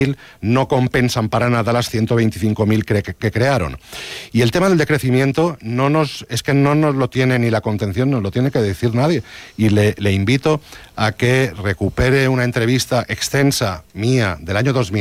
no compensan para nada las 125.000 que crearon. Y el tema del decrecimiento es que no nos lo tiene ni la contención, nos lo tiene que decir nadie. Y le invito a que recupere una entrevista extensa mía del año 2000